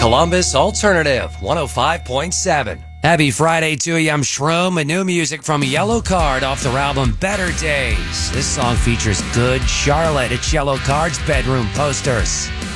Columbus Alternative 105.7. Happy Friday to you. I'm Shroom, and new music from Yellow Card off their album Better Days. This song features Good Charlotte. It's Yellow Card's bedroom posters.